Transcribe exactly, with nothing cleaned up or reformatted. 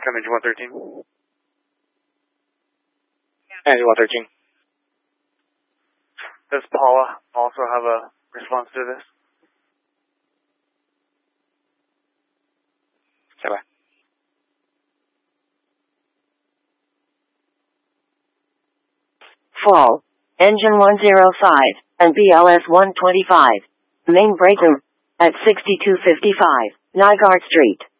Come engine one thirteen. Engine one thirteen. Does Paula also have a response to this? Stand by. Fall. Engine one oh five and B L S one twenty-five. Main break room at sixty-two fifty-five Nygaard Street.